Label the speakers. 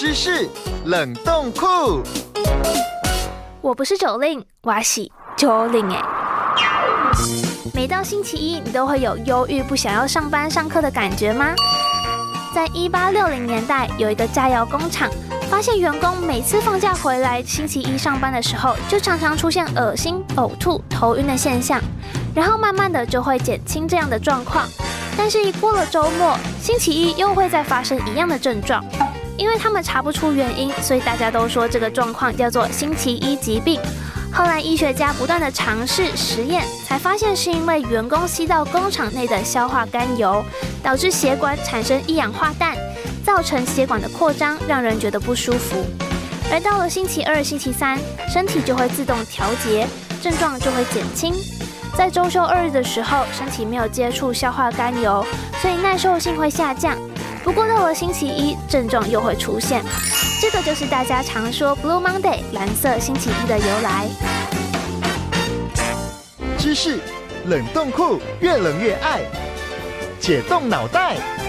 Speaker 1: 知识冷冻库。
Speaker 2: 我不是90，我是90耶。每到星期一，你都会有忧郁不想要上班上课的感觉吗？在1860年代，有一个炸药工厂发现员工每次放假回来，星期一上班的时候，就常常出现恶心、呕吐、头晕的现象，然后慢慢的就会减轻这样的状况。但是，一过了周末，星期一又会再发生一样的症状。因为他们查不出原因，所以大家都说这个状况叫做星期一疾病。后来医学家不断的尝试实验，才发现是因为员工吸到工厂内的硝化甘油，导致血管产生一氧化氮，造成血管的扩张，让人觉得不舒服。而到了星期二、星期三，身体就会自动调节，症状就会减轻。在周休2日的时候，身体没有接触硝化甘油，所以耐受性会下降。不过到了星期一，症状又会出现，这个就是大家常说 Blue Monday 蓝色星期一的由来。
Speaker 1: 知识冷冻库，越冷越爱，解冻脑袋。